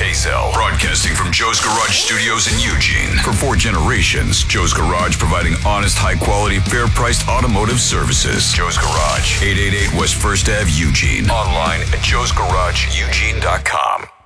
Mazel. Broadcasting from Joe's Garage Studios in Eugene. For 4 generations, Joe's Garage providing honest, high-quality, fair-priced automotive services. Joe's Garage, 888 West 1st Ave, Eugene. Online at joesgarageeugene.com.